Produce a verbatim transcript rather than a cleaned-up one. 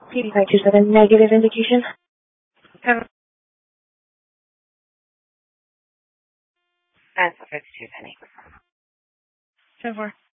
T D five two seven, negative indication. Seven. That's fifty-two penny. Ten four.